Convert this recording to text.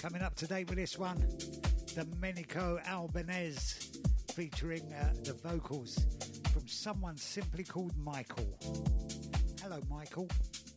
Coming up to date with this one, Domenico Albanese, featuring the vocals from someone simply called Michael. Hello, Michael.